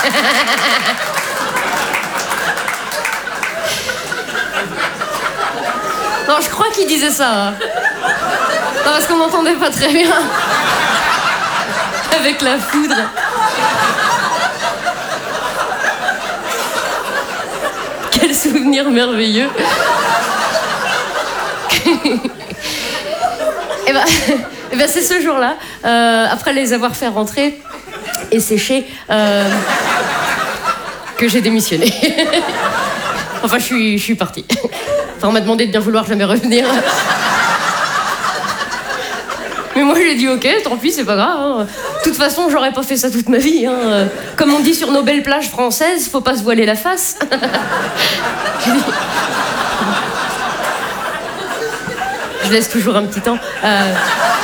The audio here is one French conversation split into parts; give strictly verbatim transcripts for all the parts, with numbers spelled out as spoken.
Non, je crois qu'il disait ça. Hein. Non, parce qu'on m'entendait pas très bien. Avec la foudre. Quel souvenir merveilleux. Et ben, et ben c'est ce jour-là, euh, après les avoir fait rentrer et sécher, euh, que j'ai démissionné. Enfin, je suis, je suis partie. Enfin, on m'a demandé de bien vouloir jamais revenir. Mais moi, j'ai dit ok, tant pis, c'est pas grave. Hein. De toute façon, j'aurais pas fait ça toute ma vie. Hein. Comme on dit sur nos belles plages françaises, faut pas se voiler la face. Je laisse toujours un petit temps. Euh...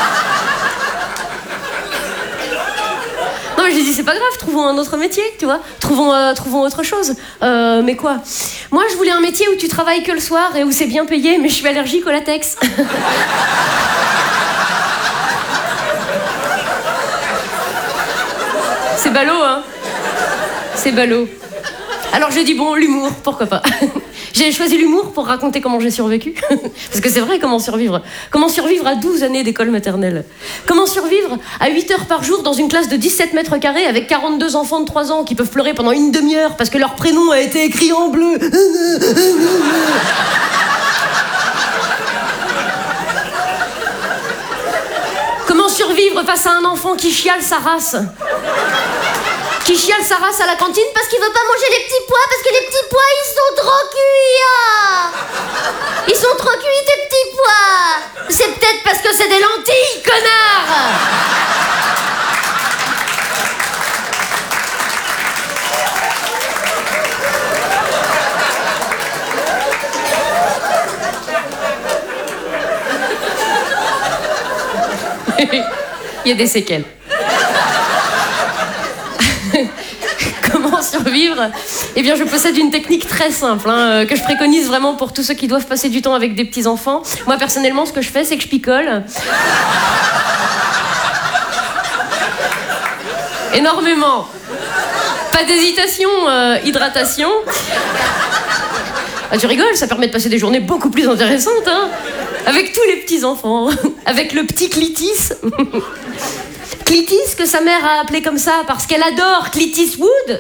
Non, mais j'ai dit, c'est pas grave, trouvons un autre métier, tu vois. Trouvons, euh, trouvons autre chose. Euh, mais quoi? Moi, je voulais un métier où tu travailles que le soir et où c'est bien payé, mais je suis allergique au latex. C'est ballot, hein. C'est ballot. Alors j'ai dit, bon, l'humour, pourquoi pas. J'ai choisi l'humour pour raconter comment j'ai survécu. Parce que c'est vrai, comment survivre. Comment survivre à douze années d'école maternelle. Comment survivre à huit heures par jour dans une classe de dix-sept mètres carrés avec quarante-deux enfants de trois ans qui peuvent pleurer pendant une demi-heure parce que leur prénom a été écrit en bleu. Comment survivre face à un enfant qui chiale sa race. Qui chiale sa race à la cantine parce qu'il veut pas manger les petits pois, parce que les petits pois, ils sont trop cuits. Ah, ils sont trop cuits, tes petits pois. C'est peut-être parce que c'est des lentilles, connard. Il y a des séquelles. Comment survivre? Eh bien, je possède une technique très simple, hein, que je préconise vraiment pour tous ceux qui doivent passer du temps avec des petits-enfants. Moi, personnellement, ce que je fais, c'est que je picole. Énormément. Pas d'hésitation, euh, hydratation. Ah, tu rigoles, ça permet de passer des journées beaucoup plus intéressantes, hein, avec tous les petits-enfants, avec le petit Clitis. Clitis, que sa mère a appelé comme ça parce qu'elle adore Clitis Wood.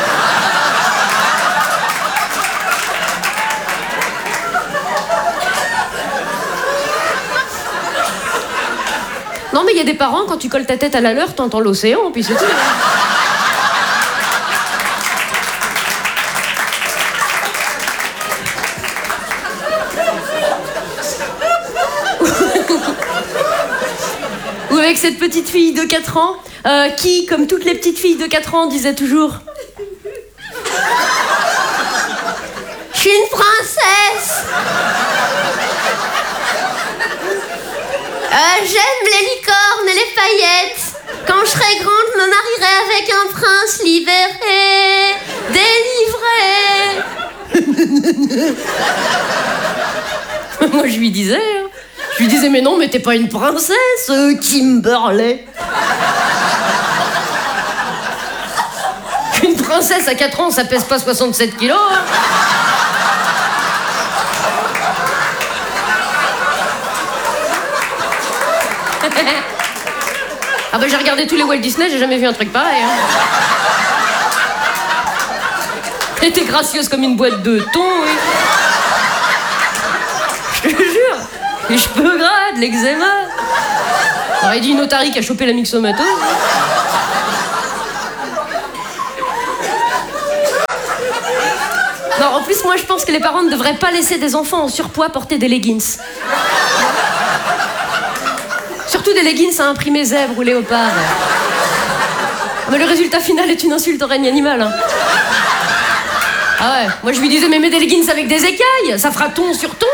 Non, mais il y a des parents, quand tu colles ta tête à la leur, t'entends l'océan, puis c'est tout. Ou avec cette petite fille de quatre ans, euh, qui, comme toutes les petites filles de quatre ans, disait toujours « Je suis une princesse !» Euh, j'aime les licornes et les paillettes. Quand je serai grande, je me marierai avec un prince libéré, délivré. Moi, je lui disais, hein. Je lui disais, mais non, mais t'es pas une princesse, euh, Kimberley. Une princesse à quatre ans, ça pèse pas soixante-sept kilos. Hein. Ah bah j'ai regardé tous les Walt Disney, j'ai jamais vu un truc pareil. Hein. Elle était gracieuse comme une boîte de thon, oui. Je te jure. Les cheveux gras, de l'eczéma. On aurait dit une otarie qui a chopé la myxomatose. Non, en plus, moi je pense que les parents ne devraient pas laisser des enfants en surpoids porter des leggings. Surtout des leggings à imprimer zèbre ou léopard. Mais le résultat final est une insulte au règne animal. Hein. Ah ouais, moi je lui disais, mais mets des leggings avec des écailles, ça fera ton sur ton.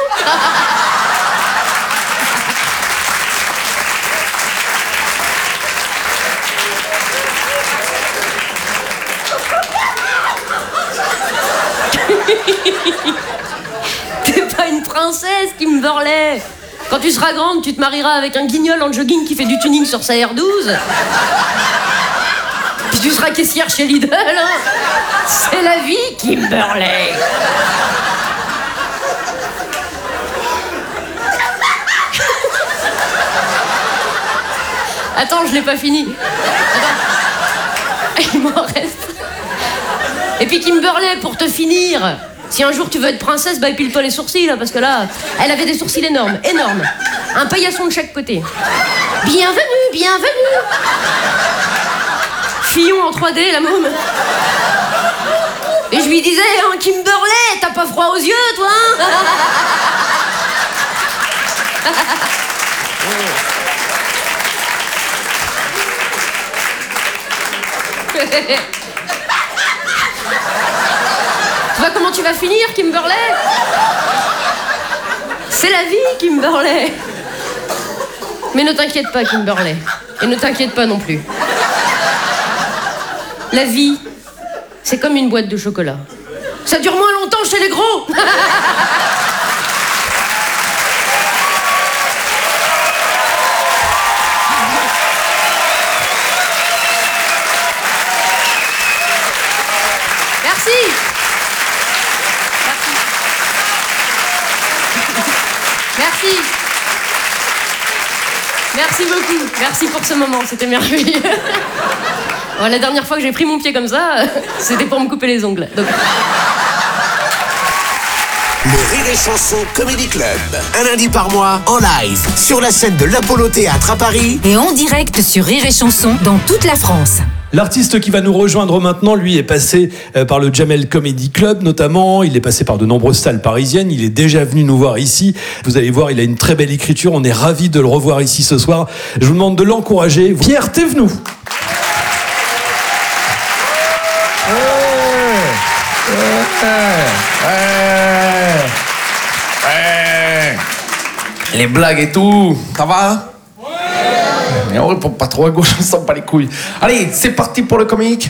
T'es pas une princesse, Kimberley. Quand tu seras grande, tu te marieras avec un guignol en jogging qui fait du tuning sur sa R douze. Puis tu seras caissière chez Lidl, hein. C'est la vie, Kimberley. Attends, je l'ai pas fini. Attends. Il m'en reste. Et puis Kimberley, pour te finir, si un jour tu veux être princesse, bah épile-toi les sourcils, là, parce que là, elle avait des sourcils énormes, énormes. Un paillasson de chaque côté. Bienvenue, bienvenue. Fillon en trois D, la môme. Et je lui disais, hein, Kimberley, t'as pas froid aux yeux, toi, hein? Tu vois comment tu vas finir, Kimberley? C'est la vie, Kimberley. Mais ne t'inquiète pas, Kimberley. Et ne t'inquiète pas non plus. La vie, c'est comme une boîte de chocolat. Ça dure moins longtemps chez les gros. Merci. Merci. Merci beaucoup. Merci pour ce moment. C'était merveilleux. Bon, la dernière fois que j'ai pris mon pied comme ça, c'était pour me couper les ongles. Donc... Le Rire et Chanson Comedy Club. Un lundi par mois, en live, sur la scène de l'Apollo Théâtre à Paris. Et en direct sur Rire et Chanson dans toute la France. L'artiste qui va nous rejoindre maintenant, lui, est passé par le Jamel Comedy Club notamment. Il est passé par de nombreuses salles parisiennes. Il est déjà venu nous voir ici. Vous allez voir, il a une très belle écriture. On est ravis de le revoir ici ce soir. Je vous demande de l'encourager. Pierre Thévenoud. Les blagues et tout, ça va? Ouais. On répond pas trop à gauche, on sent pas les couilles. Allez, c'est parti pour le comique.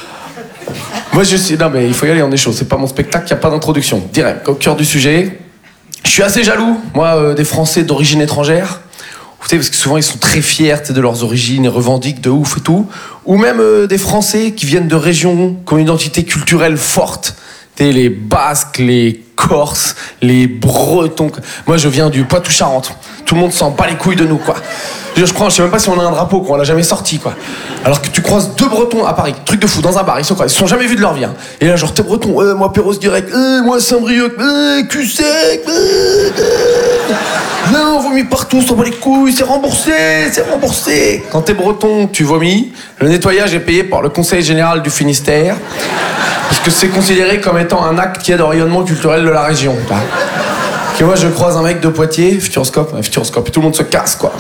Moi je suis... Non mais il faut y aller, on est chaud. C'est pas mon spectacle, il n'y a pas d'introduction. Direct, au cœur du sujet. Je suis assez jaloux, moi, euh, des Français d'origine étrangère. Vous savez, parce que souvent ils sont très fiers de leurs origines et revendiquent de ouf et tout. Ou même euh, des Français qui viennent de régions qui ont une identité culturelle forte. Les Basques, les Corses, les Bretons. Moi, je viens du Poitou-Charentes. Tout le monde s'en bat les couilles de nous, quoi. Je, je crois, je sais même pas si on a un drapeau, quoi. On l'a jamais sorti, quoi. Alors que tu croises deux Bretons à Paris, truc de fou, dans un bar, ils sont quoi? Ils se sont jamais vus de leur vie. Hein. Et là, genre, t'es Breton, euh, moi Perros direct, euh, moi Saint-Brieuc, euh, cul sec, euh, euh. Non, on vomit partout, on s'en bat les couilles, c'est remboursé, c'est remboursé. Quand t'es Breton, tu vomis. Le nettoyage est payé par le Conseil général du Finistère. Parce que c'est considéré comme étant un acte qui est de rayonnement culturel de la région. Et moi, je croise un mec de Poitiers, Futuroscope, ouais, Futuroscope, et tout le monde se casse, quoi.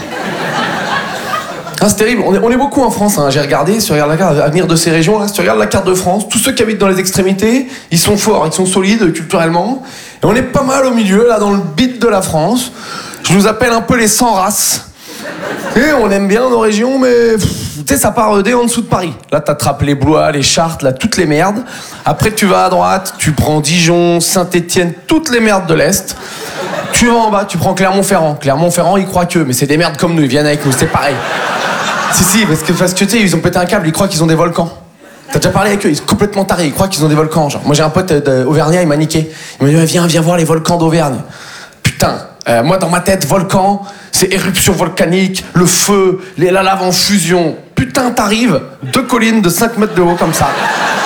Ah, c'est terrible, on est, on est beaucoup en France, hein. J'ai regardé, si tu regardes la carte, à venir de ces régions, là, si tu regardes la carte de France, tous ceux qui habitent dans les extrémités, ils sont forts, ils sont solides culturellement. Et on est pas mal au milieu, là, dans le bit de la France. Je nous appelle un peu les sans-races. Et on aime bien nos régions, mais tu sais, ça part dès en dessous de Paris. Là, t'attrapes les Blois, les Chartres, là, toutes les merdes. Après, tu vas à droite, tu prends Dijon, Saint-Étienne, toutes les merdes de l'Est. Tu vas en bas, tu prends Clermont-Ferrand. Clermont-Ferrand, ils croient que, mais c'est des merdes comme nous, ils viennent avec nous, c'est pareil. Si, si, parce que, parce que tu sais, ils ont pété un câble, ils croient qu'ils ont des volcans. T'as déjà parlé avec eux, ils sont complètement tarés, ils croient qu'ils ont des volcans. Genre, moi, j'ai un pote d'Auvergnat, il m'a niqué. Il m'a dit, viens, viens voir les volcans d'Auvergne. Putain. Euh, moi, dans ma tête, volcan, c'est éruption volcanique, le feu, les, la lave en fusion. Putain, t'arrives, deux collines de cinq mètres de haut, comme ça.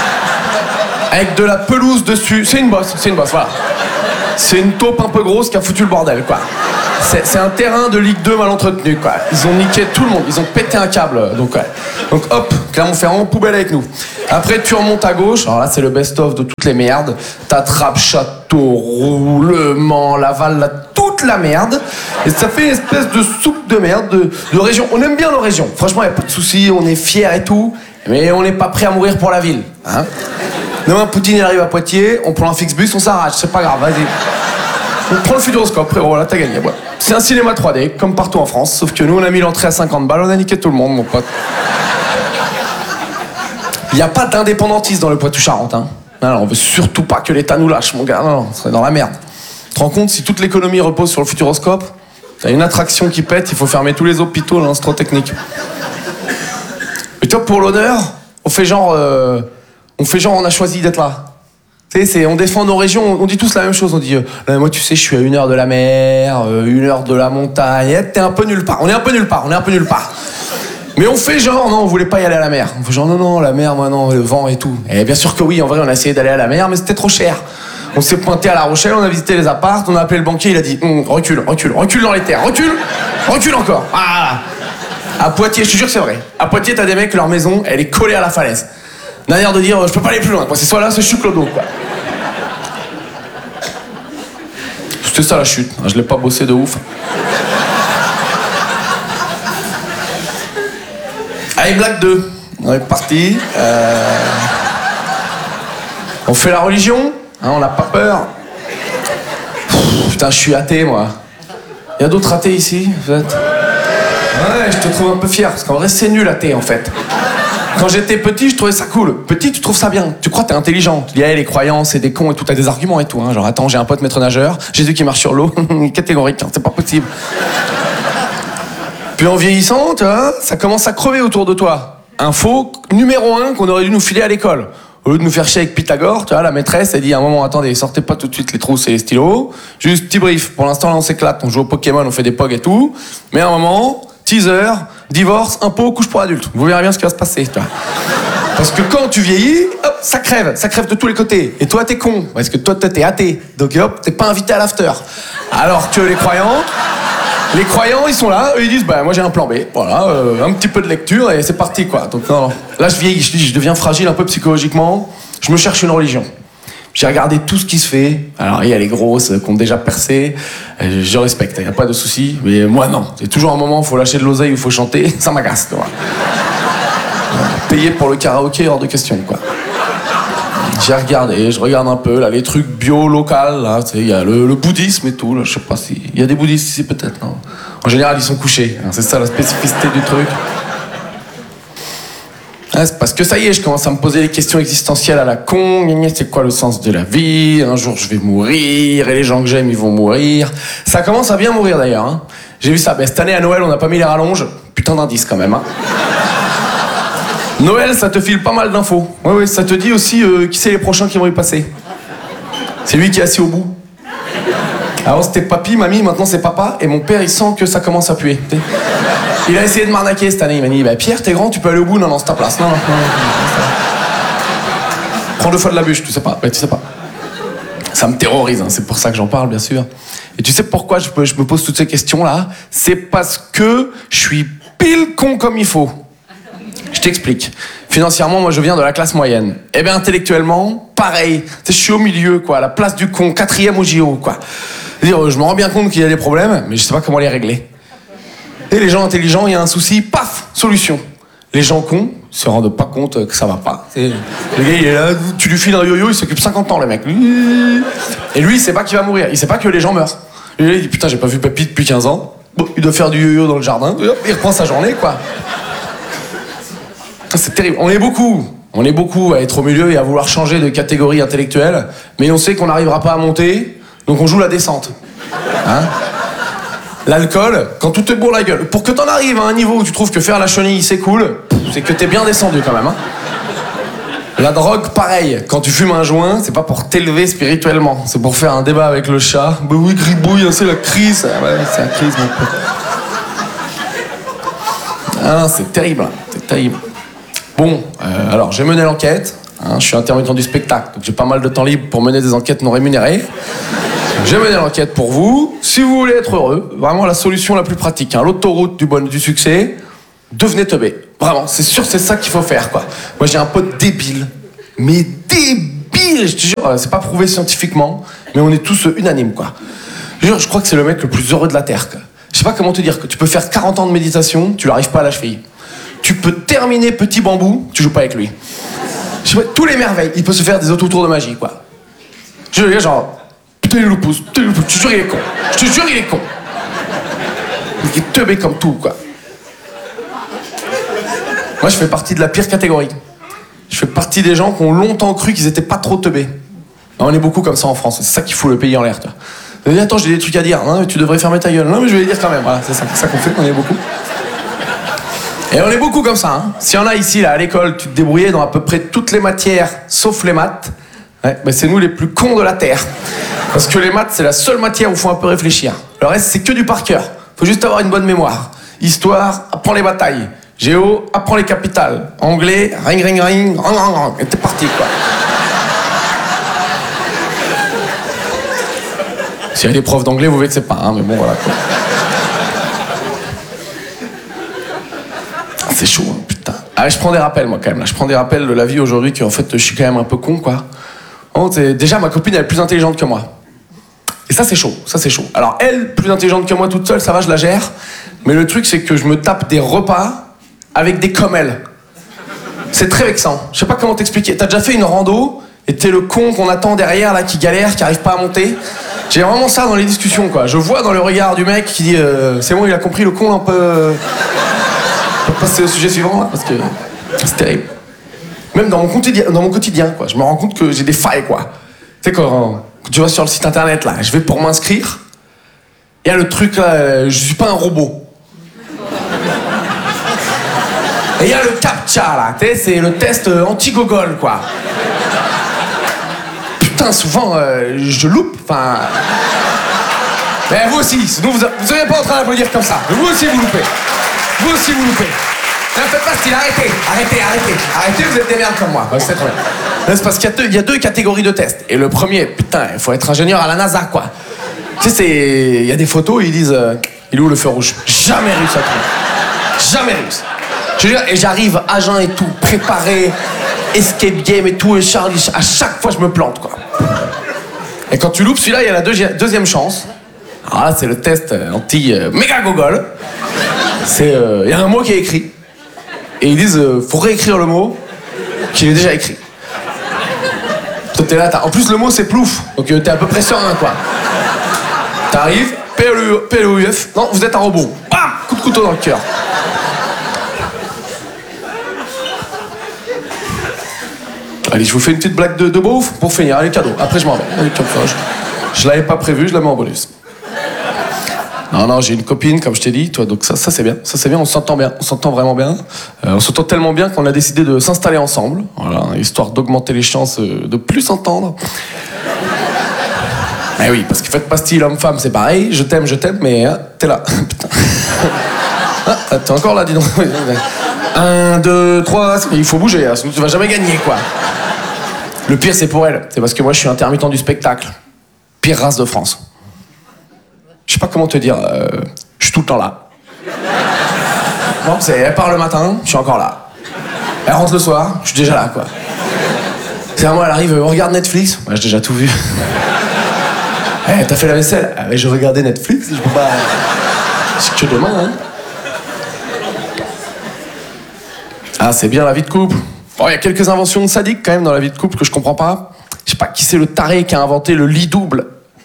Avec de la pelouse dessus. C'est une bosse, c'est une bosse, voilà. C'est une taupe un peu grosse qui a foutu le bordel, quoi. C'est, c'est un terrain de Ligue deux mal entretenu, quoi. Ils ont niqué tout le monde, ils ont pété un câble, donc ouais. Donc hop, Clermont-Ferrand, poubelle avec nous. Après, tu remontes à gauche, alors là, c'est le best-of de toutes les merdes. T'attrapes Château, Roulement, Laval, là, toute la merde. Et ça fait une espèce de soupe de merde de, de région. On aime bien nos régions, franchement, y a pas de soucis, on est fiers et tout, mais on n'est pas prêt à mourir pour la ville, hein. Demain, Poutine, il arrive à Poitiers, on prend un Flixbus, on s'arrache, c'est pas grave, vas-y. On prend le Futuroscope, frérot, là, t'as gagné, ouais. C'est un cinéma trois D, comme partout en France, sauf que nous, on a mis l'entrée à cinquante balles, on a niqué tout le monde, mon pote. Il n'y a pas d'indépendantisme dans le Poitou-Charentes, hein. Non, non, on veut surtout pas que l'État nous lâche, mon gars, non, non, on serait dans la merde. Tu te rends compte, si toute l'économie repose sur le Futuroscope, t'as une attraction qui pète, il faut fermer tous les hôpitaux, là, c'est trop technique. Et toi, pour l'honneur, au on fait genre, euh, on fait genre, on a choisi d'être là. Tu sais, c'est, on défend nos régions, on dit tous la même chose. On dit, euh, moi, tu sais, je suis à une heure de la mer, euh, une heure de la montagne. Et t'es un peu nulle part. On est un peu nulle part. On est un peu nulle part. Mais on fait genre, non, on voulait pas y aller à la mer. On fait genre, non, non, la mer, moi, non, le vent et tout. Et bien sûr que oui, en vrai, on a essayé d'aller à la mer, mais c'était trop cher. On s'est pointé à La Rochelle, on a visité les apparts, on a appelé le banquier, il a dit, hm, recule, recule, recule dans les terres, recule, recule encore. Ah. À Poitiers, je te jure que c'est vrai. À Poitiers, t'as des mecs, leur maison, elle est collée à la falaise. D'un air de dire, je peux pas aller plus loin, quoi. C'est soit là, soit je suis clodo, quoi. C'était ça la chute, je l'ai pas bossé de ouf. Allez, blague deux. On est parti. Euh... On fait la religion, hein, on n'a pas peur. Pff, putain, je suis athée, moi. Il y a d'autres athées ici, en fait. Ouais, je te trouve un peu fier, parce qu'en vrai, c'est nul, athée, en fait. Quand j'étais petit, je trouvais ça cool. Petit, tu trouves ça bien. Tu crois que t'es intelligent. Tu dis, hey, les croyants, c'est des cons et tout. T'as des arguments et tout. Hein. Genre, attends, j'ai un pote maître nageur. Jésus qui marche sur l'eau. Catégorique, hein, c'est pas possible. Puis en vieillissant, tu vois, ça commence à crever autour de toi. Info numéro un qu'on aurait dû nous filer à l'école. Au lieu de nous faire chier avec Pythagore, tu vois, la maîtresse, elle dit à un moment, attendez, sortez pas tout de suite les trousses et les stylos. Juste petit brief. Pour l'instant, là, on s'éclate. On joue au Pokémon, on fait des pogs et tout. Mais à un moment, teaser, divorce, impôt, couche pour adulte. Vous verrez bien ce qui va se passer, tu vois. Parce que quand tu vieillis, hop, ça crève. Ça crève de tous les côtés. Et toi, t'es con. Parce que toi, t'es athée. Donc hop, t'es pas invité à l'after. Alors que les croyants... Les croyants, ils sont là, eux ils disent, bah moi j'ai un plan B, voilà, euh, un petit peu de lecture et c'est parti quoi. Donc non, non. Là je vieillis, je, je deviens fragile un peu psychologiquement, je me cherche une religion. J'ai regardé tout ce qui se fait, alors il y a les grosses qui ont déjà percé, je, je respecte, il n'y a pas de souci, mais moi non. C'est toujours un moment où il faut lâcher de l'oseille, où il faut chanter, ça m'agace, tu vois. Payer pour le karaoké, hors de question quoi. J'ai regardé, je regarde un peu, là, les trucs bio, local, là, tu sais, il y a le, le bouddhisme et tout, là, je sais pas si... Il y a des bouddhistes ici, peut-être, non? En général, ils sont couchés, hein, c'est ça la spécificité du truc. Ah, c'est parce que ça y est, je commence à me poser des questions existentielles à la con, c'est quoi le sens de la vie? Un jour, je vais mourir, et les gens que j'aime, ils vont mourir. Ça commence à bien mourir, d'ailleurs, hein. J'ai vu ça, ben, cette année, à Noël, on n'a pas mis les rallonges. Putain d'indice, quand même, hein. Noël, ça te file pas mal d'infos. Ouais, ouais, ça te dit aussi euh, qui c'est les prochains qui vont y passer. C'est lui qui est assis au bout. Avant c'était papy, mamie, maintenant c'est papa, et mon père il sent que ça commence à puer. T'sais. Il a essayé de m'arnaquer cette année, il m'a dit bah, Pierre, t'es grand, tu peux aller au bout, non, non, c'est ta place. Non, non, non, non, non. Prends deux fois de la bûche, tu sais pas, ouais, tu sais pas. Ça me terrorise, hein, c'est pour ça que j'en parle, bien sûr. Et tu sais pourquoi je, je me pose toutes ces questions-là? C'est parce que je suis pile con comme il faut. Je t'explique. Financièrement, moi, je viens de la classe moyenne. Eh bien, intellectuellement, pareil. Je suis au milieu, quoi, à la place du con, quatrième au J O, quoi. C'est-à-dire, je me rends bien compte qu'il y a des problèmes, mais je sais pas comment les régler. Et les gens intelligents, il y a un souci, paf, solution. Les gens cons se rendent pas compte que ça va pas. C'est... Le gars, il est là, tu lui files un yo-yo, il s'occupe cinquante ans, le mec. Et lui, il sait pas qu'il va mourir. Il sait pas que les gens meurent. Et là, il dit, putain, j'ai pas vu papy depuis quinze ans. Bon, il doit faire du yo-yo dans le jardin. Il reprend sa journée, quoi. C'est terrible. On est beaucoup, on est beaucoup à être au milieu et à vouloir changer de catégorie intellectuelle, mais on sait qu'on n'arrivera pas à monter, donc on joue la descente. Hein? L'alcool, quand tout te bourre la gueule, pour que t'en arrives à un niveau où tu trouves que faire la chenille c'est cool, c'est que t'es bien descendu quand même. Hein? La drogue, pareil. Quand tu fumes un joint, c'est pas pour t'élever spirituellement, c'est pour faire un débat avec le chat. Bah oui, gribouille, c'est la crise. Ouais, c'est la crise, mon pote. Ah, c'est terrible, c'est terrible. Bon, euh, alors j'ai mené l'enquête, hein, je suis intermittent du spectacle, donc j'ai pas mal de temps libre pour mener des enquêtes non rémunérées. J'ai mené l'enquête pour vous. Si vous voulez être heureux, vraiment la solution la plus pratique, hein, l'autoroute du, bon, du succès, devenez teubé. Vraiment, c'est sûr, c'est ça qu'il faut faire, quoi. Moi j'ai un pote débile, mais débile, je te jure, c'est pas prouvé scientifiquement, mais on est tous unanimes, quoi. Je, jure, je crois que c'est le mec le plus heureux de la Terre, quoi. Je sais pas comment te dire, que tu peux faire quarante ans de méditation, tu n'arrives pas à la cheville. Tu peux terminer petit bambou, tu joues pas avec lui. Je sais pas, tous les merveilles, il peut se faire des autotours de magie, quoi. Je veux dire, genre, putain, il le pousse, putain, il le pousse, je te jure, il est con. Je te jure, il est con. Il est teubé comme tout, quoi. Moi, je fais partie de la pire catégorie. Je fais partie des gens qui ont longtemps cru qu'ils étaient pas trop teubés. On est beaucoup comme ça en France, c'est ça qui fout le pays en l'air, toi. Je dis, attends, j'ai des trucs à dire. Non, mais tu devrais fermer ta gueule. Non, mais je vais les dire quand même. Voilà, c'est ça, c'est ça qu'on fait, on est beaucoup. Et on est beaucoup comme ça. Hein. S'il y en a ici, là, à l'école, tu te débrouillais dans à peu près toutes les matières, sauf les maths, ouais, ben c'est nous les plus cons de la Terre. Parce que les maths, c'est la seule matière où il faut un peu réfléchir. Le reste, c'est que du par cœur. Faut juste avoir une bonne mémoire. Histoire, apprends les batailles. Géo, apprends les capitales. Anglais, ring, ring, ring, rang, rang, rang. Et t'es parti, quoi. S'il y a des profs d'anglais, vous verrez que c'est pas, hein, mais bon, voilà, quoi. C'est chaud, hein, putain. Ah, je prends des rappels, moi, quand même. Là. Je prends des rappels de la vie aujourd'hui, qu'en fait, je suis quand même un peu con, quoi. Oh, déjà, ma copine, elle est plus intelligente que moi. Et ça, c'est chaud. Ça, c'est chaud. Alors, elle, plus intelligente que moi toute seule, ça va, je la gère. Mais le truc, c'est que je me tape des repas avec des comme elle. C'est très vexant. Je sais pas comment t'expliquer. T'as déjà fait une rando et t'es le con qu'on attend derrière, là, qui galère, qui arrive pas à monter. J'ai vraiment ça dans les discussions, quoi. Je vois dans le regard du mec qui dit euh, c'est bon, il a compris, le con, un peu... On peut passer au sujet suivant, là, parce que c'est terrible. Même dans mon quotidien, dans mon quotidien, quoi. Je me rends compte que j'ai des failles, quoi. Tu sais, quand, quand tu vas sur le site internet, là, je vais pour m'inscrire, il y a le truc, là, je suis pas un robot. Et il y a le CAPTCHA, là, tu sais, c'est le test euh, anti-gogol, quoi. Putain, souvent, euh, je loupe, enfin... Mais vous aussi, sinon vous n'êtes pas en train d'applaudir comme ça. Vous aussi, vous loupez. Vous aussi, vous loupez. Ne faites pas style, arrêtez, arrêtez, arrêtez. Arrêtez, vous êtes des merdes comme moi. Ouais, c'est trop bien. C'est parce qu'il y a, deux, il y a deux catégories de tests. Et le premier, putain, il faut être ingénieur à la NASA, quoi. Tu sais, c'est... il y a des photos, ils disent... Euh, il est où le feu rouge? Jamais réussi à trouver. Jamais réussi. Je veux dire, et j'arrive à jeun et tout, préparé, escape game et tout, et Charlie, à chaque fois, je me plante, quoi. Et quand tu loupes celui-là, il y a la deuxi- deuxième chance. Alors là, c'est le test anti-méga-gogol. C'est... Il euh, y a un mot qui est écrit. Et ils disent, euh, faut réécrire le mot qu'il est déjà écrit. Toi, t'es là, t'as... En plus, le mot, c'est plouf. Donc, euh, t'es à peu près serein, quoi. T'arrives, P L O U F. Non, vous êtes un robot. Bam! Coup de couteau dans le cœur. Allez, je vous fais une petite blague de, de beauf pour finir. Allez, cadeau. Après, je m'en vais. Allez, comme ça, je, je l'avais pas prévu, je la mets en bonus. Non, non, j'ai une copine, comme je t'ai dit, toi, donc ça, ça c'est bien, ça c'est bien, on s'entend bien, on s'entend vraiment bien. Euh, on s'entend tellement bien qu'on a décidé de s'installer ensemble, voilà, histoire d'augmenter les chances de plus s'entendre. Mais oui, parce que faites pastille homme-femme, c'est pareil, je t'aime, je t'aime, mais hein, t'es là. Putain. Ah, t'es encore là, dis donc. Un, deux, trois, il faut bouger, hein, sinon tu vas jamais gagner, quoi. Le pire, c'est pour elle, c'est parce que moi, je suis intermittent du spectacle. Pire race de France. Je sais pas comment te dire, euh, je suis tout le temps là. Bon, c'est, elle part le matin, je suis encore là. Elle rentre le soir, je suis déjà là, quoi. C'est à moi, elle arrive, on regarde Netflix, moi j'ai déjà tout vu. Eh, hey, t'as fait la vaisselle? Ah, mais je regardais Netflix, je peux pas... C'est que demain, hein. Ah, c'est bien la vie de couple. Bon, il y a quelques inventions sadiques quand même dans la vie de couple que je comprends pas. Je sais pas qui c'est le taré qui a inventé le lit double.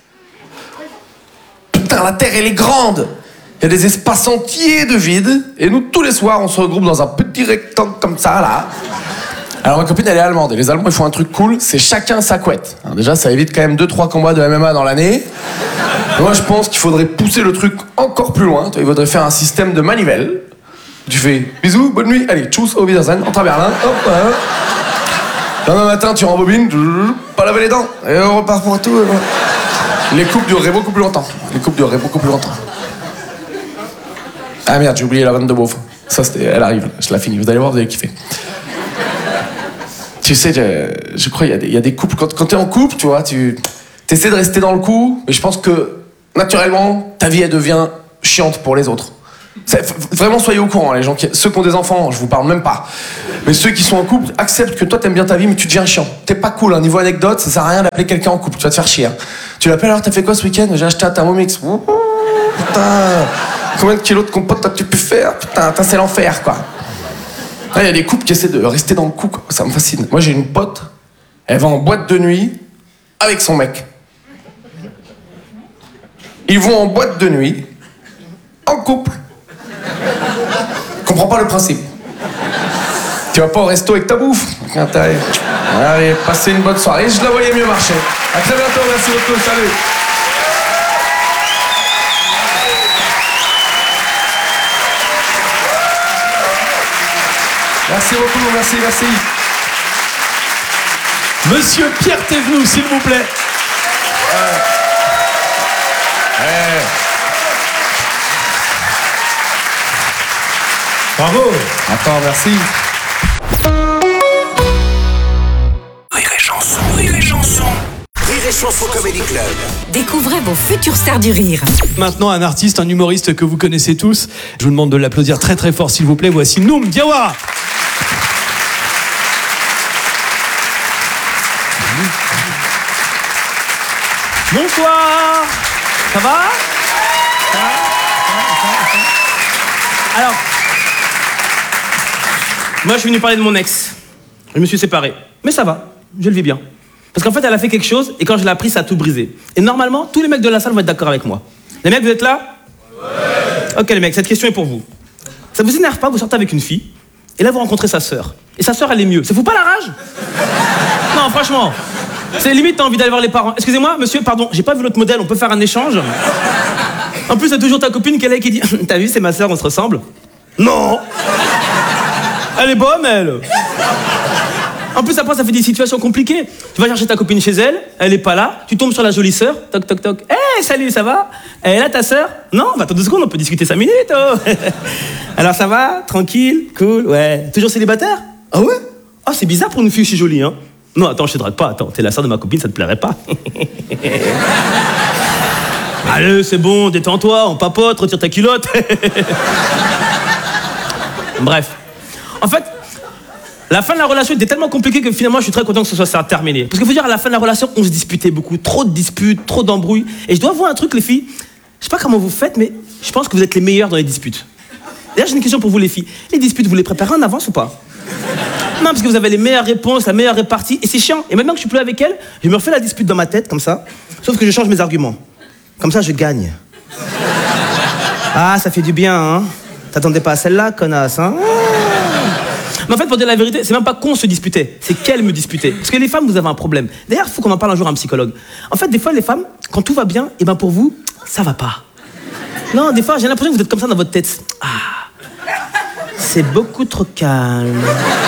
Putain, la Terre, elle est grande. Il y a des espaces entiers de vide. Et nous, tous les soirs, on se regroupe dans un petit rectangle comme ça, là. Alors, ma copine, elle est allemande. Et les Allemands, ils font un truc cool, c'est chacun sa couette. Alors, déjà, ça évite quand même deux trois combats de M M A dans l'année. Moi, je pense qu'il faudrait pousser le truc encore plus loin. Il faudrait faire un système de manivelle. Tu fais bisous, bonne nuit, allez, tchuss, au Wiedersehen, entre à Berlin, hop, voilà. Demain matin, tu rembobines, pas laver les dents, et on repart pour tout. Les couples dureraient beaucoup plus longtemps. Les couples dureraient beaucoup plus longtemps. Ah merde, j'ai oublié la vanne de beauf. Ça, c'était, elle arrive, je la finis, vous allez voir, vous allez kiffer. Tu sais, je, je crois qu'il y, y a des couples, quand, quand t'es en couple, tu vois, tu essaies de rester dans le coup, mais je pense que, naturellement, ta vie, elle devient chiante pour les autres. C'est, vraiment, soyez au courant, les gens qui, ceux qui ont des enfants, je vous parle même pas. Mais ceux qui sont en couple, acceptent que toi t'aimes bien ta vie, mais tu deviens chiant. T'es pas cool, hein. Niveau anecdote, ça sert à rien d'appeler quelqu'un en couple, tu vas te faire chier. Hein. Tu l'appelles, alors t'as fait quoi ce week-end? J'ai acheté un Thermomix. Ouh, putain, combien de kilos de compote t'as-tu pu faire? Putain, putain c'est l'enfer, quoi. Il y a des couples qui essaient de rester dans le coup, quoi. Ça me fascine. Moi j'ai une pote, elle va en boîte de nuit avec son mec. Ils vont en boîte de nuit, en couple. Je comprends pas le principe. Tu vas pas au resto avec ta bouffe. Intérêt. Allez, passez une bonne soirée. Je la voyais mieux marcher. À très bientôt, merci beaucoup, salut. Merci beaucoup, merci, merci. Monsieur Pierre Thévenoud, s'il vous plaît. Ouais. Ouais. Bravo. Attends, merci. Rire et chanson, rire et chanson. Rire et chanson Comedy Club. Découvrez vos futures stars du rire. Maintenant, un artiste, un humoriste que vous connaissez tous. Je vous demande de l'applaudir très très fort, s'il vous plaît. Voici Noum Diawara. Bonsoir. Ça va? Ça va? Alors, moi je suis venu parler de mon ex. Je me suis séparé. Mais ça va, je le vis bien. Parce qu'en fait, elle a fait quelque chose et quand je l'ai appris, ça a tout brisé. Et normalement, tous les mecs de la salle vont être d'accord avec moi. Les mecs, vous êtes là? Ouais. Ok les mecs, cette question est pour vous. Ça vous énerve pas, vous sortez avec une fille et là vous rencontrez sa sœur. Et sa sœur, elle est mieux. Ça fout pas la rage? Non, franchement. C'est limite, t'as envie d'aller voir les parents. Excusez-moi, monsieur, pardon, j'ai pas vu l'autre modèle, on peut faire un échange? En plus, t'as toujours ta copine qui est là et qui dit t'as vu, c'est ma sœur, on se ressemble? Non. Elle est bonne, elle. En plus, après, ça fait des situations compliquées. Tu vas chercher ta copine chez elle, elle est pas là, tu tombes sur la jolie sœur, toc toc toc. Hé, hey, salut, ça va? Elle est là, ta sœur? Non, bah attends deux secondes, on peut discuter cinq minutes. Oh. Alors ça va? Tranquille? Cool? Ouais. Toujours célibataire? Ah ouais? Ah, c'est bizarre pour une fille aussi jolie, hein? Non, attends, je te drague pas, attends, t'es la sœur de ma copine, ça te plairait pas? Allez, c'est bon, détends-toi, on papote, retire ta culotte. Bref. En fait, la fin de la relation était tellement compliquée que finalement, je suis très content que ce soit ça terminé. Parce qu'il faut dire, à la fin de la relation, on se disputait beaucoup, trop de disputes, trop d'embrouilles. Et je dois avouer un truc, les filles, je sais pas comment vous faites, mais je pense que vous êtes les meilleures dans les disputes. D'ailleurs, j'ai une question pour vous, les filles. Les disputes, vous les préparez en avance ou pas? Non, parce que vous avez les meilleures réponses, la meilleure répartie, et c'est chiant. Et maintenant que je suis plus avec elle, je me refais la dispute dans ma tête, comme ça, sauf que je change mes arguments. Comme ça, je gagne. Ah, ça fait du bien, hein? T'attendais pas à celle-là, connasse, hein? Mais en fait, pour dire la vérité, c'est même pas qu'on se disputait, c'est qu'elle me disputait. Parce que les femmes, vous avez un problème. D'ailleurs, il faut qu'on en parle un jour à un psychologue. En fait, des fois, les femmes, quand tout va bien, et ben pour vous, ça va pas. Non, des fois, j'ai l'impression que vous êtes comme ça dans votre tête. Ah, c'est beaucoup trop calme.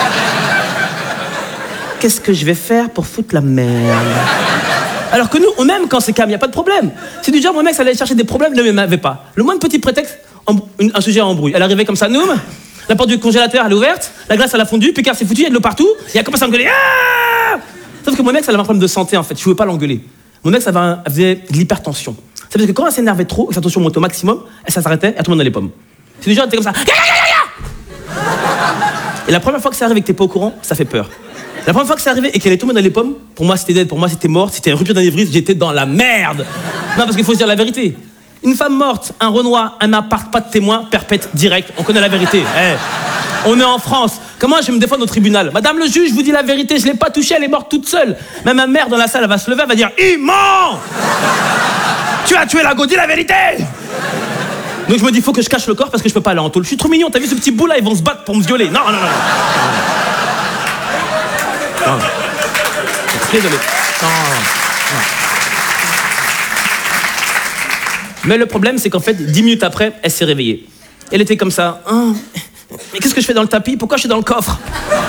Qu'est-ce que je vais faire pour foutre la merde? Alors que nous, on aime quand c'est calme, y a pas de problème. C'est du genre, mon mec, ça allait chercher des problèmes, ne m'avait pas. Le moins de petit prétexte, un sujet à embrouille. Elle arrivait comme ça, Noum, la porte du congélateur, elle est ouverte, la glace, elle a fondu, Picard s'est foutu, il y a de l'eau partout, il a commencé à engueuler. Ah, sauf que mon mec, ça avait un problème de santé, en fait, je pouvais pas l'engueuler. Mon mec, ça avait, elle faisait de l'hypertension. C'est parce que quand elle s'énervait trop, et sa tension montait au maximum, elle ça s'arrêtait, elle tombait dans les pommes. C'est du genre, elle était comme ça. Et la première fois que ça arrive et que t'es pas au courant, ça fait peur. La première fois que c'est arrivé et qu'elle est tombée dans les pommes, pour moi c'était dead, pour moi c'était mort, c'était une rupture d'anévrisme, j'étais dans la merde. Non, parce qu'il faut se dire la vérité. Une femme morte, un Renoir, un appart, pas de témoin, perpète, direct, on connaît la vérité. Hey, on est en France. Comment je vais me défendre au tribunal? Madame le juge, je vous dis la vérité, je l'ai pas touchée, elle est morte toute seule. Même ma mère dans la salle, elle va se lever, elle va dire « Il ment ! Tu as tué la go, dis la vérité !» Donc je me dis, il faut que je cache le corps parce que je peux pas aller en tôle. Je suis trop mignon, t'as vu ce petit bout là, ils vont se battre pour me violer. Non, non, non. Non. Non. Désolé. Non, non. Mais le problème, c'est qu'en fait, dix minutes après, elle s'est réveillée. Elle était comme ça. Oh, mais qu'est-ce que je fais dans le tapis? Pourquoi je suis dans le coffre?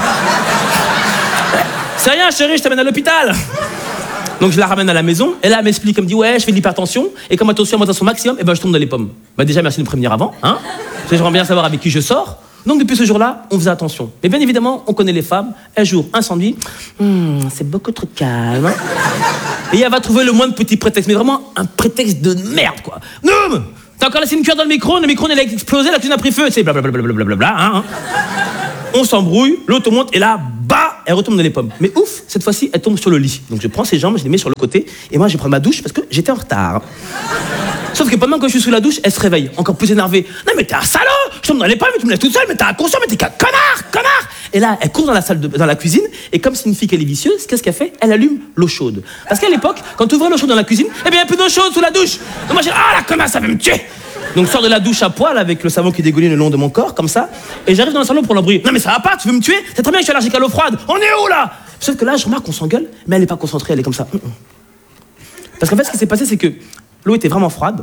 C'est rien, chérie, je t'amène à l'hôpital. Donc je la ramène à la maison, et là elle m'explique, elle me dit ouais, je fais de l'hypertension, et comme ma tension monte à son maximum, et ben je tombe dans les pommes. Bah déjà merci de me prévenir avant, hein. J'aimerais bien savoir avec qui je sors. Donc depuis ce jour-là, on faisait attention. Mais bien évidemment, on connaît les femmes. Un jour, incendie, hmm, c'est beaucoup trop calme. Hein. Et elle va trouver le moins de petits prétextes, mais vraiment un prétexte de merde quoi. Noum, t'as encore laissé une cuillère dans le micro, le micro il a explosé, la cuisine a pris feu, c'est blablabla, blablabla, hein. On s'embrouille, l'autre monte, et là, bah, elle retombe dans les pommes. Mais ouf, cette fois-ci, elle tombe sur le lit. Donc je prends ses jambes, je les mets sur le côté, et moi je prends ma douche parce que j'étais en retard. Sauf que pendant que je suis sous la douche, elle se réveille, encore plus énervée. Non mais t'es un salaud, je tombe dans les pommes, mais tu me laisses toute seule, mais t'es inconscient, mais t'es qu'un connard, connard. Et là, elle court dans la salle, de, dans la cuisine, et comme c'est une fille qu'elle est vicieuse, qu'est-ce qu'elle fait? Elle allume l'eau chaude. Parce qu'à l'époque, quand tu ouvrais l'eau chaude dans la cuisine, eh bien il y a plus d'eau chaude sous la douche. Donc moi j'ai dit, ah la connasse, ça va me tuer. Donc je sors de la douche à poil avec le savon qui dégouline le long de mon corps, comme ça, et j'arrive dans le salon pour l'embrouiller. Non mais ça va pas, tu veux me tuer? C'est très bien que je suis allergique à l'eau froide. On est où là? Sauf que là, je remarque qu'on s'engueule, mais elle est pas concentrée, elle est comme ça. Parce qu'en fait, ce qui s'est passé, c'est que l'eau était vraiment froide.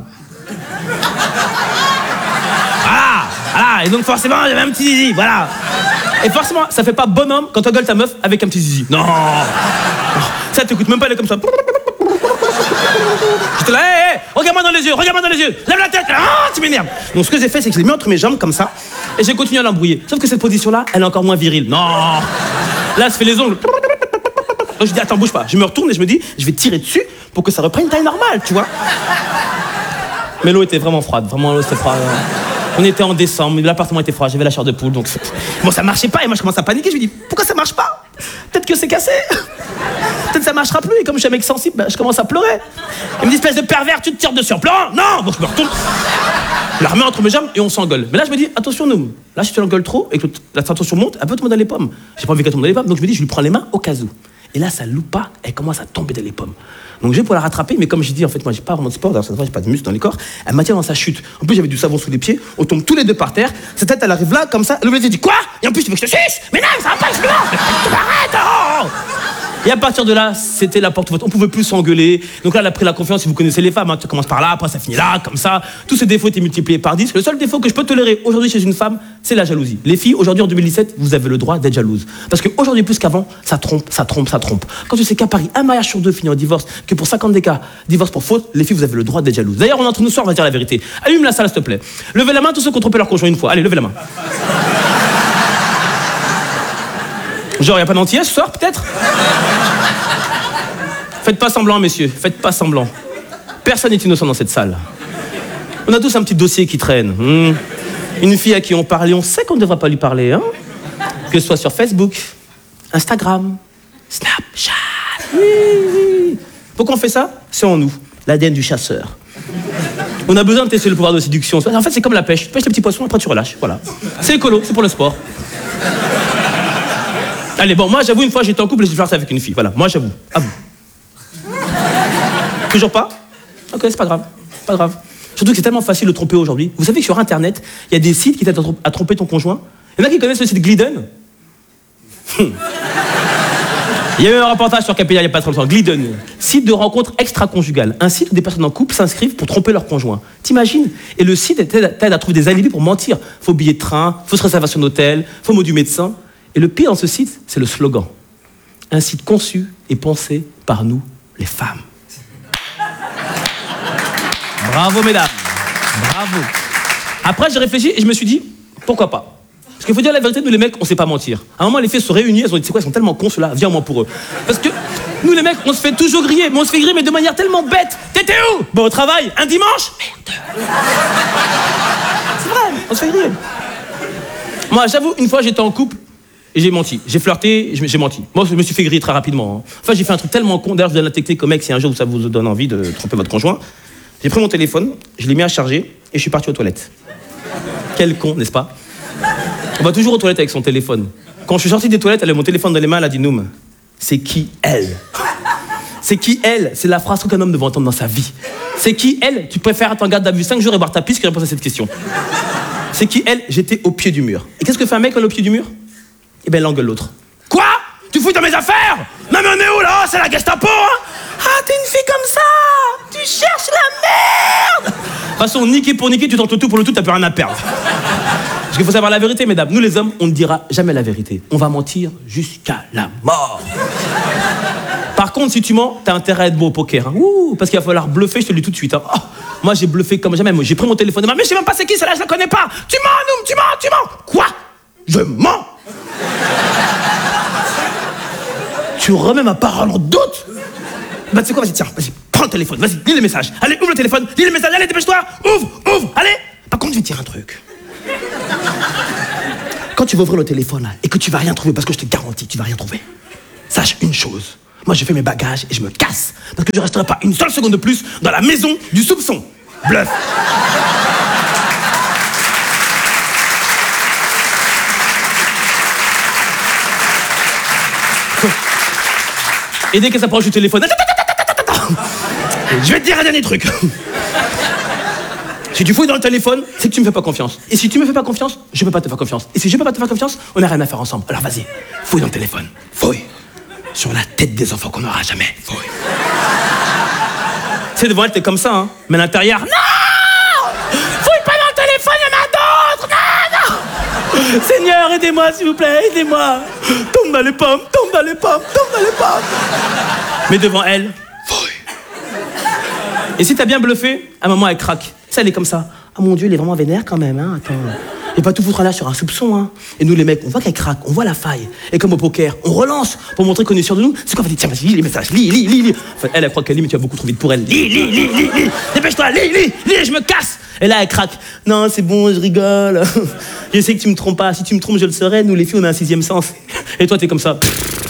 Voilà, voilà, et donc forcément, j'avais un petit zizi, voilà. Et forcément, ça fait pas bonhomme quand t'engueules ta meuf avec un petit zizi. Non, non. Ça t'écoute même pas, elle est comme ça. J'étais là, hé, hé, regarde-moi dans les yeux, regarde-moi dans les yeux, lève la tête, ah, tu m'énerves. Donc ce que j'ai fait, c'est que je l'ai mis entre mes jambes comme ça, et j'ai continué à l'embrouiller. Sauf que cette position-là, elle est encore moins virile. Non. Là, je fais les ongles. Donc je dis, attends, bouge pas. Je me retourne et je me dis, je vais tirer dessus pour que ça reprenne une taille normale, tu vois. Mais l'eau était vraiment froide, vraiment l'eau c'était froid. On était en décembre, l'appartement était froid, j'avais la chair de poule, donc bon, ça marchait pas et moi je commence à paniquer, je me dis, pourquoi ça marche pas? Peut-être que c'est cassé. Peut-être que ça marchera plus et comme je suis un mec sensible, bah, je commence à pleurer. Il me dit, espèce de pervers, tu te tires dessus en pleurant. Non. Donc je me retourne, je la remets entre mes jambes et on s'engueule. Mais là je me dis, attention nous, là si tu l'engueules trop et que la tension monte, elle peut tomber dans les pommes. J'ai pas envie qu'elle tombe dans les pommes, donc je me dis, je lui prends les mains au cas où. Et là ça loupe pas, elle commence à tomber dans les pommes. Donc je vais pour la rattraper, mais comme je dis, en fait, moi j'ai pas vraiment de sport, d'ailleurs, cette fois j'ai pas de muscle dans les corps. Elle m'attire dans sa chute. En plus j'avais du savon sous les pieds, on tombe tous les deux par terre. Sa tête elle arrive là, comme ça. Elle me dit quoi? Et en plus tu veux que je te suce? Mais non, ça va pas, je me arrête, oh. Et à partir de là, c'était la porte ouverte. On pouvait plus s'engueuler. Donc là, elle a pris la confiance. Si vous connaissez les femmes, hein, tu commences par là, après ça finit là, comme ça. Tous ces défauts étaient multipliés par dix. Le seul défaut que je peux tolérer aujourd'hui chez une femme, c'est la jalousie. Les filles, aujourd'hui en deux mille dix-sept, vous avez le droit d'être jalouse. Parce qu'aujourd'hui, plus qu'avant, ça trompe, ça trompe, ça trompe. Quand tu sais qu'à Paris, un mariage sur deux finit en divorce, que pour cinquante des cas, divorce pour faute, les filles, vous avez le droit d'être jalouse. D'ailleurs, on entre nous ce soir, on va dire la vérité. Allume la salle, s'il te plaît. Levez la main, tous ceux qui ont trompé leur conjoint une fois. Allez, levez la main. Genre, y a pas d'antillais ce soir, peut-être? Faites pas semblant, messieurs, faites pas semblant. Personne n'est innocent dans cette salle. On a tous un petit dossier qui traîne. Mmh. Une fille à qui on parle, on sait qu'on ne devrait pas lui parler, hein. Que ce soit sur Facebook, Instagram, Snapchat. Oui, oui. Pourquoi on fait ça? C'est en nous, l'A D N du chasseur. On a besoin de tester le pouvoir de séduction. En fait, c'est comme la pêche. Tu pêches les petits poissons, après tu relâches. Voilà. C'est écolo, c'est pour le sport. Allez, bon, moi j'avoue, une fois j'étais en couple et j'ai fait ça avec une fille. Voilà, moi j'avoue, à vous. Toujours pas? Ok, c'est pas grave, pas grave. Surtout que c'est tellement facile de tromper aujourd'hui. Vous savez que sur Internet, il y a des sites qui t'aident à tromper ton conjoint. Il y en a qui connaissent le site Glidden. Il y a eu un reportage sur Capilla il n'y a pas très longtemps. Glidden, site de rencontre extra-conjugale. Un site où des personnes en couple s'inscrivent pour tromper leur conjoint. T'imagines? Et le site t'aide à trouver des alibis pour mentir. Faux billets de train, fausse réservation d'hôtel, faux mot du médecin. Et le pire dans ce site, c'est le slogan. Un site conçu et pensé par nous, les femmes. Bravo, mesdames. Bravo. Après, j'ai réfléchi et je me suis dit, pourquoi pas? Parce qu'il faut dire la vérité, nous les mecs, on sait pas mentir. À un moment, les filles se réunissent, elles ont dit, c'est quoi, ils sont tellement cons ceux-là, viens moi pour eux. Parce que nous les mecs, on se fait toujours griller, mais on se fait griller, mais de manière tellement bête. T'étais où? Bon, au travail, un dimanche? Merde. C'est vrai, on se fait griller. Moi, j'avoue, une fois, j'étais en couple et j'ai menti. J'ai flirté, j'ai menti. Moi, je me suis fait griller très rapidement. Hein. Enfin, j'ai fait un truc tellement con. D'ailleurs, je donne la technique au mec si un jour ça vous donne envie de tromper votre conjoint. J'ai pris mon téléphone, je l'ai mis à charger et je suis parti aux toilettes. Quel con, n'est-ce pas? On va toujours aux toilettes avec son téléphone. Quand je suis sorti des toilettes, elle a mon téléphone dans les mains, elle a dit Noum, c'est qui elle? C'est qui elle? C'est la phrase qu'un homme devrait entendre dans sa vie. C'est qui elle? Tu préfères être en garde à vue cinq jours et boire ta pisse que répondre à cette question. C'est qui elle? J'étais au pied du mur. Et qu'est-ce que fait un mec quand il est au pied du mur? Eh ben, elle engueule l'autre. Quoi? Tu fouilles dans mes affaires? Non mais on est où là? C'est la Gestapo, hein? Ah, t'es une fille comme ça! Tu cherches la merde! De toute façon, niquer pour niquer, tu tentes le tout pour le tout, t'as plus rien à perdre. Parce qu'il faut savoir la vérité, mesdames. Nous les hommes, on ne dira jamais la vérité. On va mentir jusqu'à la mort. Par contre, si tu mens, t'as intérêt à être beau au poker. Hein. Ouh, parce qu'il va falloir bluffer, je te le dis tout de suite. Hein. Oh, moi, j'ai bluffé comme jamais. Moi, j'ai pris mon téléphone. Mais je sais même pas c'est qui, celle-là, je la connais pas. Tu mens, Noum, tu mens, tu mens. Quoi? Je mens. Tu remets ma parole en doute? Bah, tu sais quoi, vas-y, tiens, vas-y, prends le téléphone, vas-y, lis les messages. Allez, ouvre le téléphone, lis les messages, allez, dépêche-toi, ouvre, ouvre, allez. Par contre, je vais te dire un truc. Quand tu vas ouvrir le téléphone là, et que tu vas rien trouver, parce que je te garantis que tu vas rien trouver, sache une chose. Moi, j'ai fait mes bagages et je me casse, parce que je resterai pas une seule seconde de plus dans la maison du soupçon. Bluff. Et dès qu'elle s'approche du téléphone, je vais te dire un dernier truc. Si tu fouilles dans le téléphone, c'est que tu me fais pas confiance. Et si tu me fais pas confiance, je peux pas te faire confiance. Et si je peux pas te faire confiance, on n'a rien à faire ensemble. Alors vas-y, fouille dans le téléphone. Fouille. Sur la tête des enfants qu'on n'aura jamais. Fouille. Tu sais, devant elle, t'es comme ça, hein. Mais à l'intérieur, non! Fouille pas dans le téléphone, il y en a d'autres! Non, non! Seigneur, aidez-moi, s'il vous plaît, aidez-moi. Tombe dans les pommes, tombe dans les pommes, tombe dans les pommes. Mais devant elle, et si t'as bien bluffé, à un moment, elle craque. Ça, elle est comme ça. Ah mon Dieu, il est vraiment vénère quand même, hein. Attends. Il va tout foutre là sur un soupçon, hein. Et nous, les mecs, on voit qu'elle craque, on voit la faille. Et comme au poker, on relance pour montrer qu'on est sûr de nous. C'est quoi? Tiens, vas-y, lis les messages, lis, lis, lis, lis. Enfin, elle, elle croit qu'elle lit, mais tu vas beaucoup trop vite pour elle. Lis, lis, lis, lis, lis. Dépêche-toi, lis, lis, lis, je me casse. Et là, elle craque. Non, c'est bon, je rigole. Je sais que tu me trompes pas. Si tu me trompes, je le saurais. Nous, les filles, on a un sixième sens. Et toi, t'es comme ça.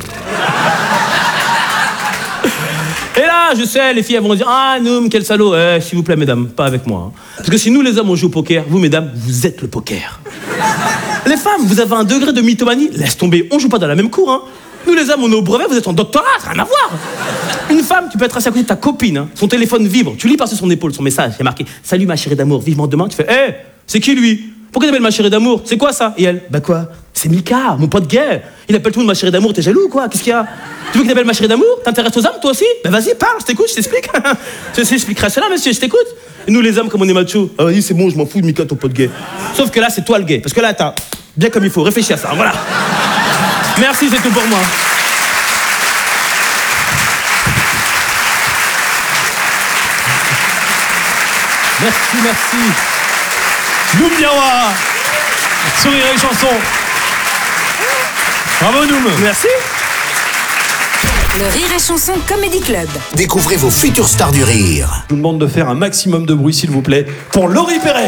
Et là, je sais, les filles, elles vont dire « Ah, Noum, quel salaud !» Eh, s'il vous plaît, mesdames, pas avec moi. Hein. Parce que si nous, les hommes, on joue au poker, vous, mesdames, vous êtes le poker. Les femmes, vous avez un degré de mythomanie. Laisse tomber, on joue pas dans la même cour. Hein. Nous, les hommes, on est au brevet, vous êtes en doctorat, ça n'a rien à voir. Une femme, tu peux être assis à côté de ta copine. Hein. Son téléphone vibre. Tu lis par-dessus son épaule son message. Il y a marqué « Salut, ma chérie d'amour, vivement demain. » Tu fais « Hé, hey, c'est qui, lui ? Pourquoi t'appelles ma chérie d'amour? C'est quoi, ça ?» Et elle « Bah quoi ? C'est Mika, mon pote gay. Il appelle tout le monde ma chérie d'amour, t'es jaloux ou quoi? Qu'est-ce qu'il y a? Tu veux qu'il t'appelle ma chérie d'amour? T'intéresses aux hommes, toi aussi? Ben vas-y, parle, je t'écoute, je t'explique. Je t'expliquerai cela, monsieur, je t'écoute. Et nous, les hommes, comme on est macho, ah vas-y, c'est bon, je m'en fous de Mika, ton pote gay. Sauf que là, c'est toi le gay. Parce que là, t'as bien comme il faut, réfléchis à ça, voilà. Merci, c'est tout pour moi. Merci, merci. Noum Diawara, Sourire et chanson. Bravo Noum. Merci. Le Rire et Chanson Comedy Club. Découvrez vos futures stars du rire. Je vous demande de faire un maximum de bruit, s'il vous plaît, pour Laurie Perret.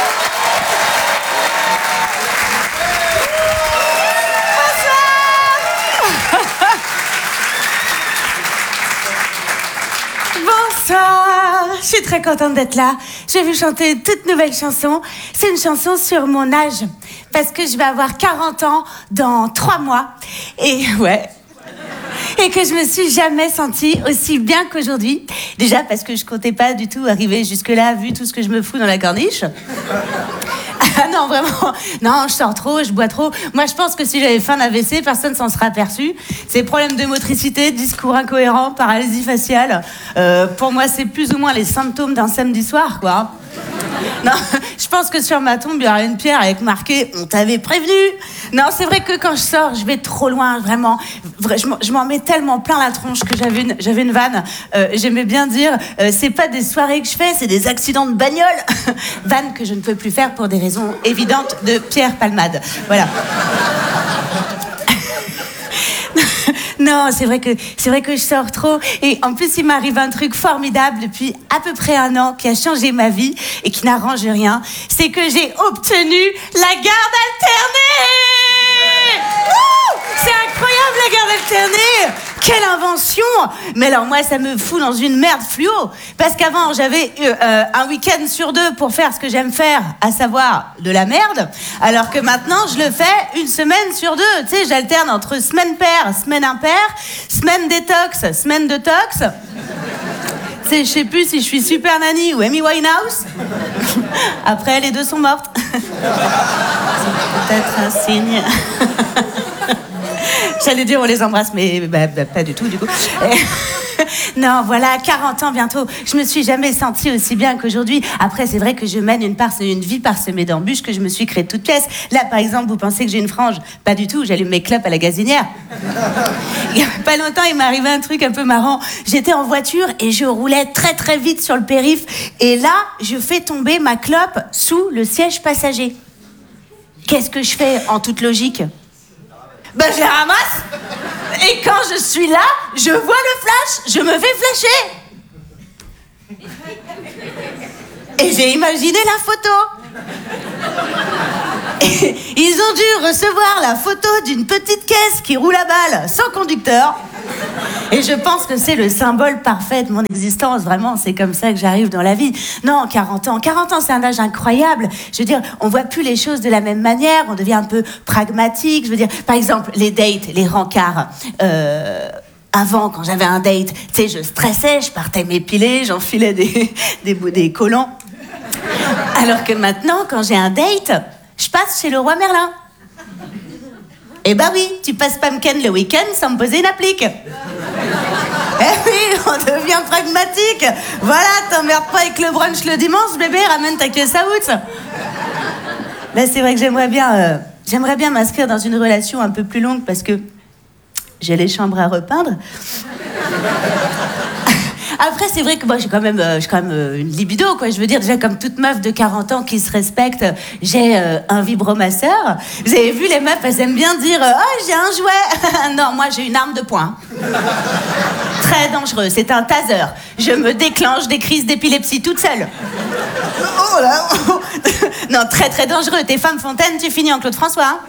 Bonsoir, je suis très contente d'être là. Je vais vous chanter une toute nouvelle chanson. C'est une chanson sur mon âge. Parce que je vais avoir quarante ans dans trois mois. Et ouais... Et que je me suis jamais sentie aussi bien qu'aujourd'hui. Déjà parce que je comptais pas du tout arriver jusque-là, vu tout ce que je me fous dans la corniche. Ah non, vraiment. Non, je sors trop, je bois trop. Moi, je pense que si j'avais fait un A V C, personne s'en serait aperçu. C'est problèmes de motricité, discours incohérent, paralysie faciale. Euh, pour moi, c'est plus ou moins les symptômes d'un samedi soir, quoi. Non, je pense que sur ma tombe, il y aura une pierre avec marqué « On t'avait prévenu ». Non, c'est vrai que quand je sors, je vais trop loin, vraiment. Je m'en mets tellement plein la tronche que j'avais une, j'avais une vanne. Euh, J'aimais bien dire euh, « C'est pas des soirées que je fais, c'est des accidents de bagnole ». Vanne que je ne peux plus faire pour des raisons évidentes de Pierre Palmade. Voilà. Non, c'est vrai que c'est vrai que je sors trop. Et en plus, il m'arrive un truc formidable depuis à peu près un an qui a changé ma vie et qui n'arrange rien. C'est que j'ai obtenu la garde alternée. Ouh, c'est incroyable, la garde alternée. Quelle invention! Mais alors moi, ça me fout dans une merde fluo. Parce qu'avant, j'avais euh, un week-end sur deux pour faire ce que j'aime faire, à savoir de la merde. Alors que maintenant, je le fais une semaine sur deux. Tu sais, j'alterne entre semaine paire, semaine impaire, semaine détox, semaine de tox. Tu sais, je sais plus si je suis Super Nanny ou Amy Winehouse. Après, les deux sont mortes. C'est peut-être un signe. J'allais dire on les embrasse, mais bah, bah, pas du tout du coup. Non, voilà, quarante ans bientôt. Je me suis jamais sentie aussi bien qu'aujourd'hui. Après, c'est vrai que je mène une, par- une vie parsemée d'embûches que je me suis créée de toutes pièces. Là, par exemple, vous pensez que j'ai une frange? Pas du tout, j'allume mes clopes à la gazinière. Il y a pas longtemps, il m'est arrivé un truc un peu marrant. J'étais en voiture et je roulais très très vite sur le périph'. Et là, je fais tomber ma clope sous le siège passager. Qu'est-ce que je fais en toute logique? Ben, je la ramasse. Et quand je suis là, je vois le flash, je me fais flasher. Et j'ai imaginé la photo. Et ils ont dû recevoir la photo d'une petite caisse qui roule à balle, sans conducteur. Et je pense que c'est le symbole parfait de mon existence. Vraiment, c'est comme ça que j'arrive dans la vie. Non, quarante ans. quarante ans, c'est un âge incroyable. Je veux dire, on voit plus les choses de la même manière. On devient un peu pragmatique. Je veux dire, par exemple, les dates, les rencarts. Euh... Avant, quand j'avais un date, tu sais, je stressais, je partais m'épiler, j'enfilais des, des, des collants. Alors que maintenant, quand j'ai un date, je passe chez le roi Merlin. Eh ben oui, tu passes Pumpkin le week-end sans me poser une applique. Eh oui, on devient pragmatique. Voilà, t'emmerdes pas avec le brunch le dimanche, bébé, ramène ta caisse à out. Là, c'est vrai que j'aimerais bien... Euh... j'aimerais bien m'inscrire dans une relation un peu plus longue parce que j'ai les chambres à repeindre. Après, c'est vrai que moi, j'ai quand même, euh, j'ai quand même euh, une libido, quoi. Je veux dire, déjà, comme toute meuf de quarante ans qui se respecte, j'ai euh, un vibromasseur. Vous avez vu, les meufs, elles aiment bien dire euh, « Oh, j'ai un jouet !» Non, moi, j'ai une arme de poing. Très dangereux, c'est un taser. Je me déclenche des crises d'épilepsie toute seule. Oh là. Non, très, très dangereux. T'es femme fontaine, tu finis en Claude François, hein.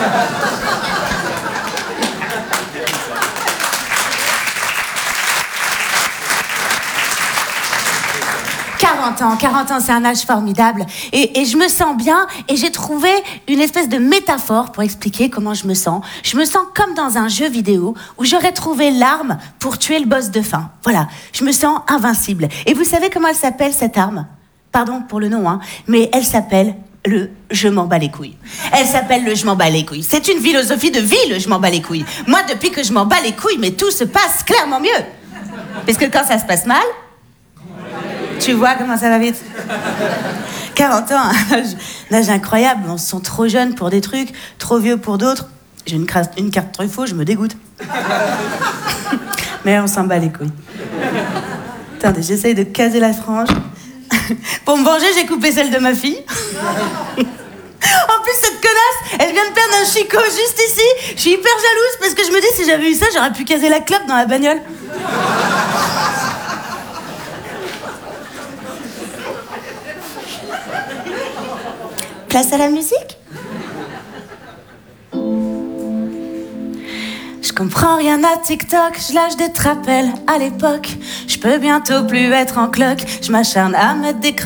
quarante ans, quarante ans, c'est un âge formidable. Et, et je me sens bien, et j'ai trouvé une espèce de métaphore pour expliquer comment je me sens. Je me sens comme dans un jeu vidéo où j'aurais trouvé l'arme pour tuer le boss de fin. Voilà, je me sens invincible. Et vous savez comment elle s'appelle, cette arme ? Pardon pour le nom, hein, mais elle s'appelle le « je m'en bats les couilles ». Elle s'appelle le « je m'en bats les couilles ». C'est une philosophie de vie, le « je m'en bats les couilles ». Moi, depuis que je m'en bats les couilles, mais tout se passe clairement mieux. Parce que quand ça se passe mal... Tu vois comment ça va vite. quarante ans, un âge, un âge incroyable. On se sent trop jeune pour des trucs, trop vieux pour d'autres. J'ai une, cra- une carte Truffaut, je me dégoûte. Mais on s'en bat les couilles. Attendez, j'essaye de caser la frange. Pour me venger, j'ai coupé celle de ma fille. En plus, cette connasse, elle vient de perdre un chicot juste ici. Je suis hyper jalouse parce que je me dis, si j'avais eu ça, j'aurais pu caser la clope dans la bagnole. Place à la musique. Je comprends rien à TikTok, je lâche des trapels à l'époque. Je peux bientôt plus être en cloque, je m'acharne à mettre des crocs.